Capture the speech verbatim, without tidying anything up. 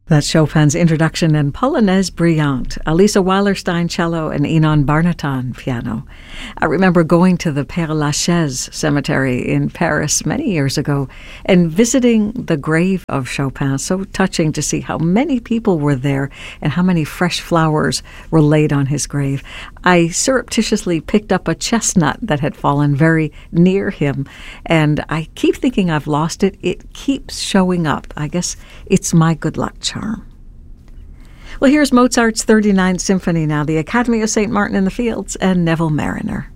That's Chopin's Introduction and Polonaise Brillante, Elisa Weilerstein cello and Ynon Barnaton piano. I remember going to the Père Lachaise cemetery in Paris many years ago and visiting the grave of Chopin. So touching to see how many people were there and how many fresh flowers were laid on his grave. I surreptitiously picked up a chestnut that had fallen very near him, and I keep thinking I've lost it. It keeps showing up. I guess it's my good luck charm. Well, here's Mozart's thirty-ninth Symphony now, the Academy of Saint Martin in the Fields and Neville Marriner.